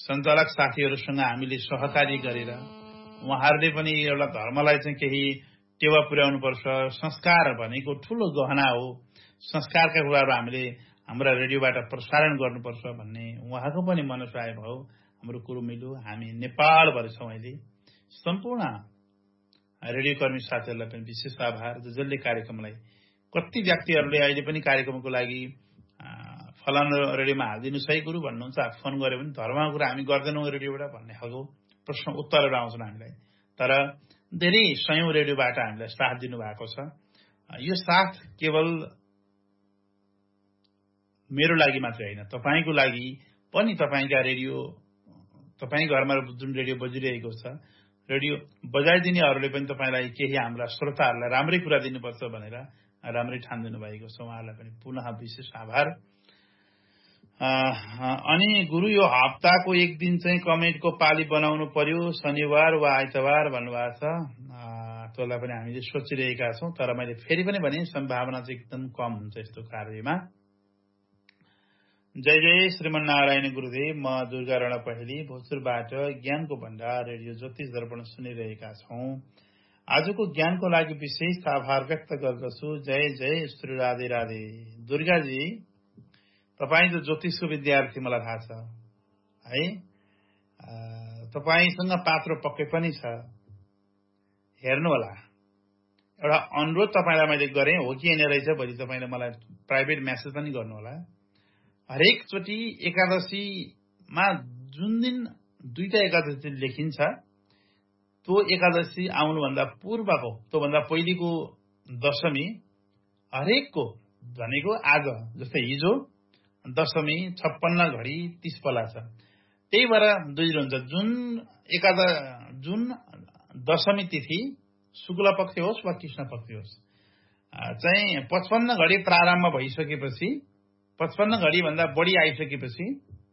सञ्चालक साथीहरूसँग हामीले सहकारी गरेर उहाँहरूले पनि एउटा धर्मलाई चाहिँ केही टेवा पुर्याउनु पर्छ। संस्कार भनेको ठूलो गहना हो। संस्कारका कुराहरू हामीले हाम्रा रेडियोबाट प्रसारण गर्नुपर्छ भन्ने उहाँको पनि मनसाय भयो। हाम्रो कुरो मिल्यो। हामी नेपालभर छौँ। अहिले सम्पूर्ण रेडियोकर्मी साथीहरूलाई पनि विशेष आभार। जसले कार्यक्रमलाई कति व्यक्तिहरूले अहिले पनि कार्यक्रमको लागि फलानु रेडियोमा हालिदिनुहोस् है गुरु भन्नुहुन्छ। फोन गऱ्यो भने धर्मको कुरा हामी गर्दैनौँ रेडियोबाट भन्ने खालको प्रश्न उत्तरहरू आउँछन् हामीलाई। तर धेरै सयौं रेडियोबाट हामीलाई साथ दिनुभएको छ। यो साथ केवल मेरो लागि मात्रै होइन, तपाईँको लागि पनि। तपाईँका रेडियो, तपाईँ घरमा जुन रेडियो बजिरहेको छ, रेडियो बजाइदिनेहरूले पनि तपाईँलाई केही हाम्रा श्रोताहरूलाई राम्रै कुरा दिनुपर्छ भनेर राम्रै ठानिदिनु भएको छ। उहाँहरूलाई पनि पुनः विशेष आभार। अनि गुरु यो हप्ताको एक दिन चाहिँ कमेन्टको पाली बनाउनु पर्यो, शनिबार वा आइतबार भन्नुभएको छ। त्यसलाई पनि हामीले सोचिरहेका छौँ। तर मैले फेरि पनि भने सम्भावना चाहिँ एकदम कम हुन्छ यस्तो कार्यमा। जय जय श्रीमन्नारायण गुरुदेव। म दुर्गा रण पहेली भोजपुरबाट ज्ञानको भण्डार रेडियो ज्योतिष दर्पण सुनिरहेका छौँ। आजको ज्ञानको लागि विशेष आभार व्यक्त गर्दछु। जय जय श्री राधे राधे। दुर्गाजी, तपाईँ जो ज्योतिषको विद्यार्थी मलाई थाहा छ है, तपाईँसँग पात्र पक्कै पनि छ। हेर्नु होला। एउटा अनुरोध तपाईँलाई मैले गरेँ, हो कि होइन रहेछ, भोलि तपाईँले मलाई प्राइभेट मेसेज पनि गर्नु होला। हरेक चोटि एकादशीमा जुन दिन दुईटा एकादशी लेखिन्छ, त्यो एकादशी आउनुभन्दा पूर्वको, त्योभन्दा पहिलेको दशमी हरेकको भनेको आज जस्तै हिजो दशमी 56 घडी 30 पला छ। त्यही भएर दुई हुन्छ। जुन दशमी तिथि शुक्ल पक्ष होस् वा कृष्ण पक्ष होस् चाहिँ 55 घडी प्रारम्भ भइसकेपछि, 55 घडी भन्दा बढी आइसकेपछि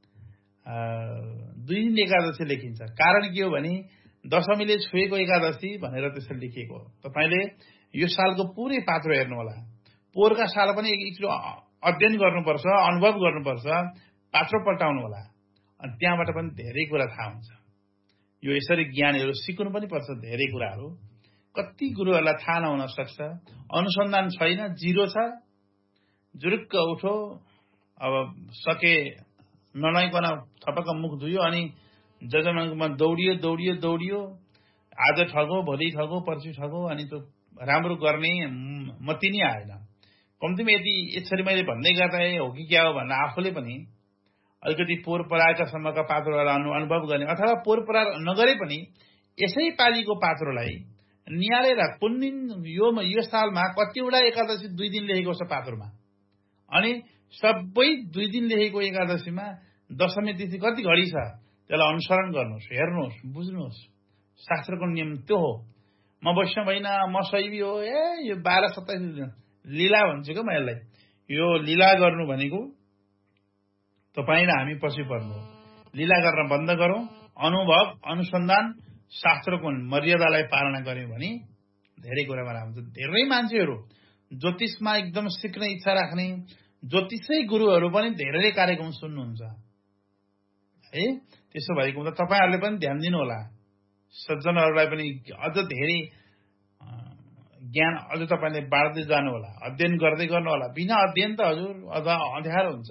2 दिन एकादशी लेखिन्छ। कारण के हो भने दशमीले छोएको एकादशी भनेर त्यसरी लेखिएको हो। तपाईले यो सालको पुरै पात्रो हेर्नु होला। पोहोरका साल पनि एकचोटि अध्ययन गर्नुपर्छ, अनुभव गर्नुपर्छ, पात्रो पल्टाउनु होला। अनि त्यहाँबाट पनि धेरै कुरा थाहा हुन्छ। यो यसरी ज्ञानहरू सिक्नु पनि पर्छ। धेरै कुराहरू कति गुरुहरूलाई थाहा नहुन सक्छ। अनुसन्धान छैन, जिरो छ। जुरुक्क उठो, अब सके ननाइकन थपक्क मुख धुयो अनि जजमानमा दौडियो। आज ठगो, भोलि ठगो, पर्सि ठगो। अनि त्यो राम्रो गर्ने मति नै आएन। कम्तीमा यसरी मैले भन्दै गर्दा हो कि क्या हो भन्दा आफूले पनि अलिकति पोहोर पराएका सम्मका पात्रोलाई अनुभव गर्ने, अथवा पोहोर परार नगरे पनि यसै पालीको पात्रोलाई निहालेर कुन दिन यो सालमा कतिवटा एकादशी 2 दिन लेखेको छ पात्रोमा, अनि सबै 2 दिन लेखेको एकादशीमा दशमी तिथि कति घडी छ त्यसलाई अनुसरण गर्नुहोस्, हेर्नुहोस्, बुझ्नुहोस्। शास्त्रको नियम त्यो हो। म वैष्णव होइन, म शैवी हो, यो 12-27 लीला भन्छु क्या म यसलाई। यो लीला गर्नु भनेको तपाईँ र हामी पछि पर्नु हो। लीला गर्न बन्द गरौँ। अनुभव, अनुसन्धान, शास्त्रको मर्यादालाई पालना गर्यौँ भने धेरै कुरामा राम्रो हुन्छ। धेरै मान्छेहरू ज्योतिषमा एकदम सिक्ने इच्छा राख्ने ज्योतिषै गुरुहरू पनि धेरैले कार्यक्रम सुन्नुहुन्छ है। त्यसो भएको हुँदा तपाईँहरूले पनि ध्यान दिनु होला। सज्जनहरूलाई पनि अझ धेरै ज्ञान अझ तपाईँले बाँड्दै जानु होला। अध्ययन गर्दै गर्नु होला। बिना अध्ययन त हजुर अझ अँध्यारो हुन्छ।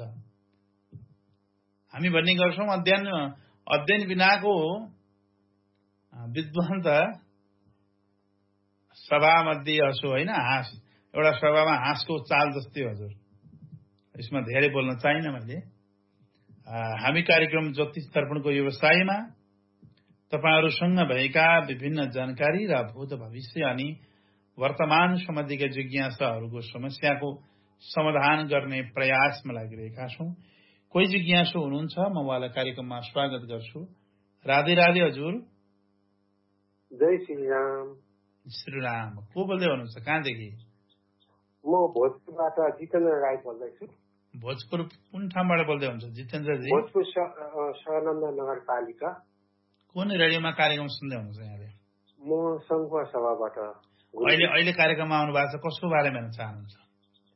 हामी भन्ने गर्छौँ अध्ययन बिनाको विद्वान त सभामध्ये हाँसो होइन, हाँस। एउटा सभामा हाँसको चाल जस्तै हजुर। यसमा धेरै बोल्न चाहिन मैले। हामी कार्यक्रम ज्योतिष दर्पणको व्यवसायमा तपाईहरूसँग भएका विभिन्न जानकारी र भूत भविष्य अनि वर्तमान सम्बन्धीका जिज्ञासाहरूको समस्याको समाधान गर्ने प्रयासमा लागिरहेका छौँ। कोही जिज्ञासु हुनुहुन्छ, म उहाँलाई कार्यक्रममा स्वागत गर्छु। राधे राधे हजुर। जय श्रीराम। श्रीराम। को बोल्दै हुनुहुन्छ, कहाँदेखि? म भोजपुरबाट जितेन्द्र राई बोल्दैछु। भोजपुर कुन ठाउँबाट बोल्दै हुन्छ जितेन्द्रजी? भोजपुर सहनन्द नगरपालिका। कुन रेडियोमा कार्यक्रम सुन्दै हुनुहुन्छ यहाँले? म सङ्घ सभाबाट। अहिले कार्यक्रममा आउनु भएको छ, कसको बारेमा हेर्न चाहनुहुन्छ?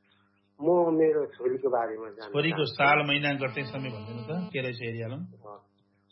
म मेरो छोरीको बारेमा जान्न। छोरीको साल महिना गर्दै समय भनिदिनु त, के रहेछ एरियामा?